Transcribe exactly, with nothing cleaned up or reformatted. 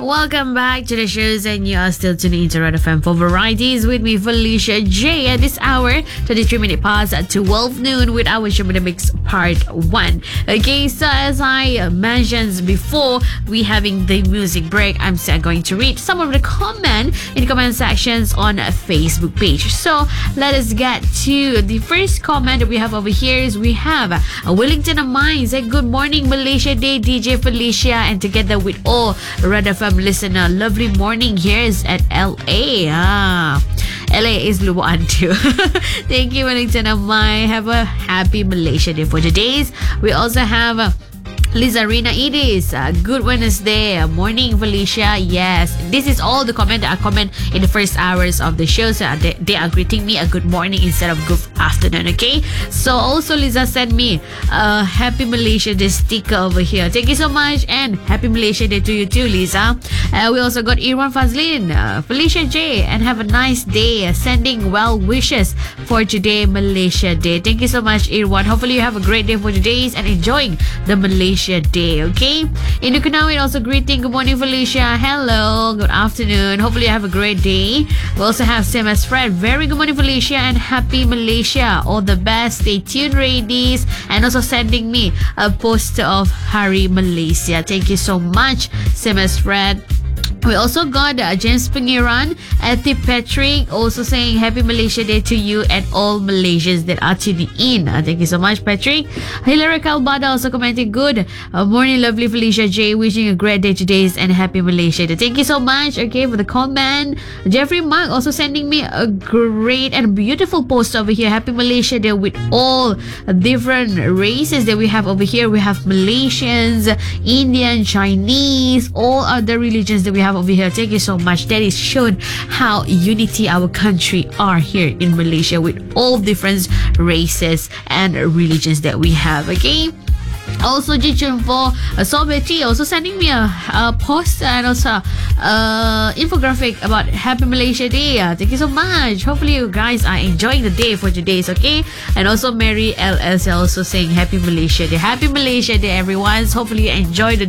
Welcome back to the shows, and you are still tuning into Red F M for varieties with me, Felicia J. At this hour, twenty-three minute past at twelve noon with our show the mix part one. Okay, so as I mentioned before, we having the music break. I'm still going to read some of the comment in the comment sections on a Facebook page. So let us get to the first comment that we have over here. Is we have a Wellington of mine say, "Good morning, Malaysia Day, D J Felicia, and together with all Red F M listener, lovely morning here is at L A. Ah, L A is Luan too." Thank you, Wellington of mine. Have a happy Malaysia Day for today's. We also have uh, Lizarina Edis, uh, good Wednesday morning, Felicia. Yes, this is all the comment that I comment in the first hours of the show, so they, they are greeting me a good morning instead of good afternoon. Okay, so also Liza sent me a happy Malaysia Day sticker over here. Thank you so much, and happy Malaysia Day to you too, Liza. Uh, we also got Irwan Fazlin, uh, Felicia J, and have a nice day, uh, sending well wishes for today, Malaysia Day. Thank you so much, Irwan. Hopefully you have a great day for today's and enjoying the Malaysia Day. Okay, in Nukunawi also greeting, good morning, Felicia. Hello, good afternoon. Hopefully you have a great day. We also have same as Fred, very good morning, Felicia, and happy Malaysia. All the best. Stay tuned, ladies. And also sending me a poster of Hari Malaysia. Thank you so much, same as Fred. We also got uh, James Pengiran, Ati Patrick, also saying happy Malaysia Day to you and all Malaysians that are tuning in. Uh, thank you so much, Patrick. Hilary Calbada also commenting, good uh, morning, lovely Felicia J, wishing a great day today and happy Malaysia Day. Thank you so much, okay, for the comment. Jeffrey Mark also sending me a great and beautiful post over here. Happy Malaysia Day with all different races that we have over here. We have Malaysians, Indian, Chinese, all other religions that we have over here. Thank you so much. That is shown how unity our country are here in Malaysia with all different races and religions that we have. Okay, also Jichun for uh, Sobeti also sending me a, a post and also uh infographic about happy Malaysia Day. Uh, thank you so much. Hopefully you guys are enjoying the day for today's. Okay, and also Mary L S also saying happy Malaysia Day. Happy Malaysia Day, everyone. Hopefully you enjoy the